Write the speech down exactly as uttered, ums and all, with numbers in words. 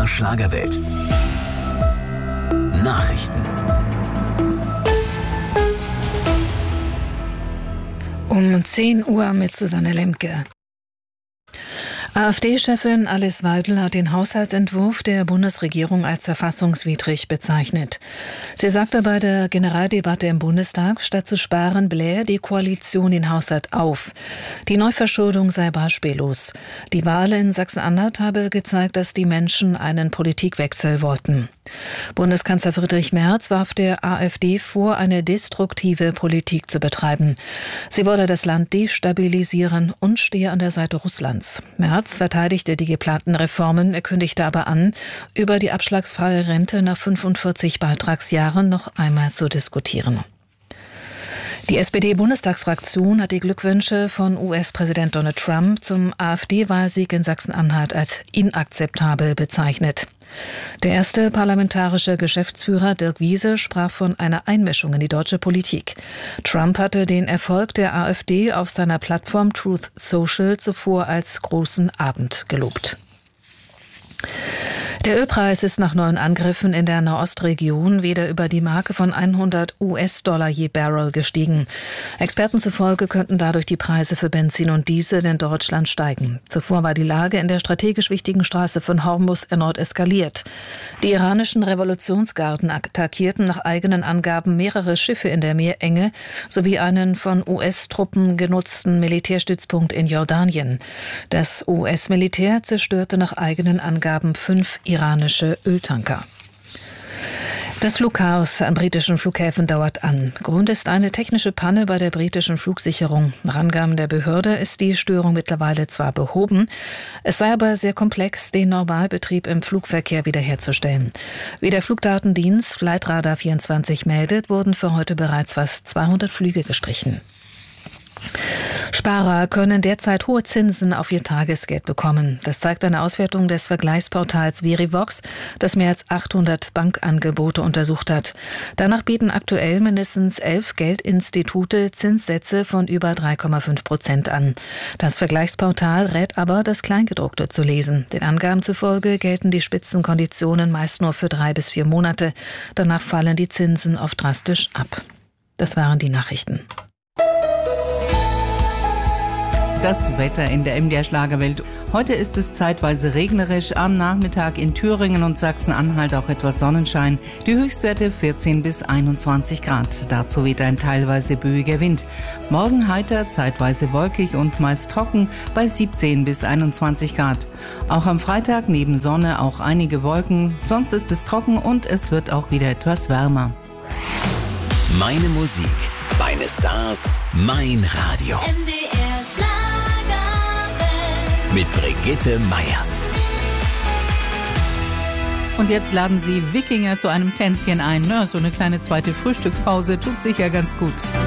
der Schlagerwelt. Nachrichten. Um zehn Uhr mit Susanne Lemke. AfD-Chefin Alice Weidel hat den Haushaltsentwurf der Bundesregierung als verfassungswidrig bezeichnet. Sie sagte bei der Generaldebatte im Bundestag, statt zu sparen, blähe die Koalition den Haushalt auf. Die Neuverschuldung sei beispiellos. Die Wahl in Sachsen-Anhalt habe gezeigt, dass die Menschen einen Politikwechsel wollten. Bundeskanzler Friedrich Merz warf der AfD vor, eine destruktive Politik zu betreiben. Sie wolle das Land destabilisieren und stehe an der Seite Russlands. Merz verteidigte die geplanten Reformen, er kündigte aber an, über die abschlagsfreie Rente nach fünfundvierzig Beitragsjahren noch einmal zu diskutieren. Die S P D-Bundestagsfraktion hat die Glückwünsche von U S-Präsident Donald Trump zum AfD-Wahlsieg in Sachsen-Anhalt als inakzeptabel bezeichnet. Der erste parlamentarische Geschäftsführer Dirk Wiese sprach von einer Einmischung in die deutsche Politik. Trump hatte den Erfolg der AfD auf seiner Plattform Truth Social zuvor als großen Abend gelobt. Der Ölpreis ist nach neuen Angriffen in der Nahostregion wieder über die Marke von hundert US-Dollar je Barrel gestiegen. Experten zufolge könnten dadurch die Preise für Benzin und Diesel in Deutschland steigen. Zuvor war die Lage in der strategisch wichtigen Straße von Hormuz erneut eskaliert. Die iranischen Revolutionsgarden attackierten nach eigenen Angaben mehrere Schiffe in der Meerenge sowie einen von U S-Truppen genutzten Militärstützpunkt in Jordanien. Das U S-Militär zerstörte nach eigenen Angaben fünf iranische Öltanker. Das Flugchaos an britischen Flughäfen dauert an. Grund ist eine technische Panne bei der britischen Flugsicherung. Nach Angaben der Behörde ist die Störung mittlerweile zwar behoben, es sei aber sehr komplex, den Normalbetrieb im Flugverkehr wiederherzustellen. Wie der Flugdatendienst Flightradar vierundzwanzig meldet, wurden für heute bereits fast zweihundert Flüge gestrichen. Sparer können derzeit hohe Zinsen auf ihr Tagesgeld bekommen. Das zeigt eine Auswertung des Vergleichsportals Verivox, das mehr als achthundert Bankangebote untersucht hat. Danach bieten aktuell mindestens elf Geldinstitute Zinssätze von über drei Komma fünf Prozent an. Das Vergleichsportal rät aber, das Kleingedruckte zu lesen. Den Angaben zufolge gelten die Spitzenkonditionen meist nur für drei bis vier Monate. Danach fallen die Zinsen oft drastisch ab. Das waren die Nachrichten. Das Wetter in der M D R Schlagerwelt. Heute ist es zeitweise regnerisch, am Nachmittag in Thüringen und Sachsen-Anhalt auch etwas Sonnenschein. Die Höchstwerte vierzehn bis einundzwanzig Grad. Dazu weht ein teilweise böiger Wind. Morgen heiter, zeitweise wolkig und meist trocken bei siebzehn bis einundzwanzig Grad. Auch am Freitag neben Sonne auch einige Wolken. Sonst ist es trocken und es wird auch wieder etwas wärmer. Meine Musik, meine Stars, mein Radio. M D R Schlagerwelt. Mit Brigitte Meier. Und jetzt laden Sie Wikinger zu einem Tänzchen ein. Na, so eine kleine zweite Frühstückspause tut sicher ganz gut.